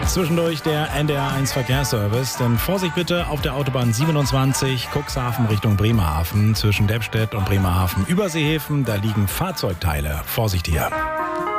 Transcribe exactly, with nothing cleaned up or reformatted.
Zwischendurch der N D R eins Verkehrsservice. Denn Vorsicht bitte auf der Autobahn siebenundzwanzig, Cuxhaven Richtung Bremerhaven. Zwischen Deppstedt und Bremerhaven Überseehäfen, da liegen Fahrzeugteile. Vorsicht hier.